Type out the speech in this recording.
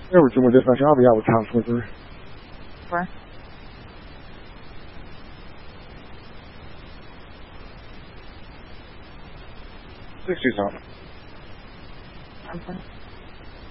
Every June dispatch, I'll be out with Tom Swinker. Where? $60 something. Okay.